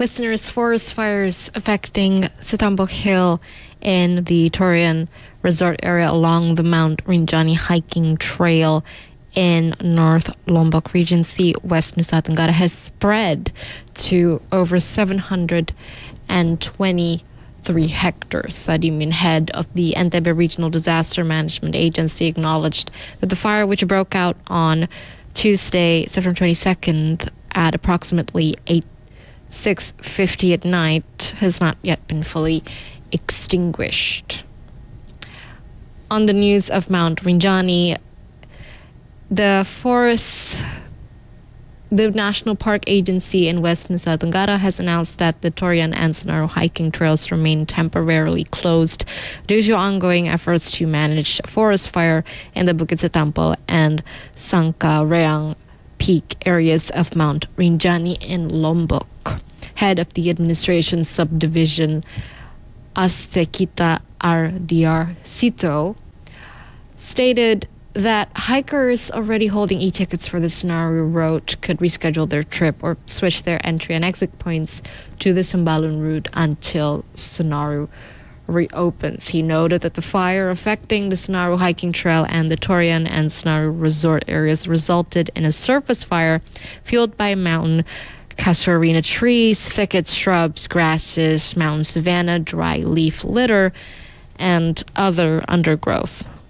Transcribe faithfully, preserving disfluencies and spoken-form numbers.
Listeners, forest fires affecting Sitambok Hill in the Torian Resort area along the Mount Rinjani hiking trail in North Lombok Regency, West Nusa Tenggara, has spread to over seven hundred twenty-three hectares. Sadimin, head of the Entebbe Regional Disaster Management Agency, acknowledged that the fire, which broke out on Tuesday, September twenty-second at approximately eight six fifty at night, has not yet been fully extinguished. On the news of Mount Rinjani, the forest, the National Park Agency in West Nusa Tenggara has announced that the Torian and Senaru hiking trails remain temporarily closed due to ongoing efforts to manage forest fire in the Bukit Setampal and Sangkareang Peak areas of Mount Rinjani in Lombok. Head of the administration subdivision, Astekita Ardiar Sito, stated that hikers already holding e-tickets for the Senaru route could reschedule their trip or switch their entry and exit points to the Sembalun route until Senaru reopens. He noted that the fire affecting the Senaru hiking trail and the Torian and Senaru resort areas resulted in a surface fire fueled by mountain casuarina trees, thickets, shrubs, grasses, mountain savanna, dry leaf litter, and other undergrowth.